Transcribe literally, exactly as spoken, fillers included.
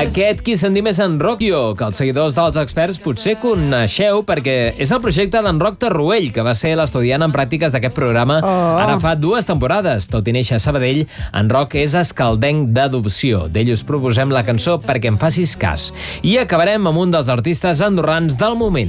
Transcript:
Aquest qui se'n diu és en Rockio, que els seguidors dels experts potser coneixeu perquè és el projecte d'en Roc Tarruell, que va ser l'estudiant en pràctiques d'aquest programa Oh. ara fa dues temporades. Tot i néixer a Sabadell, en Roc és escaldenc d'adopció. D'ell us proposem la cançó Perquè em facis cas. I acabarem amb un dels artistes andorrans del moment.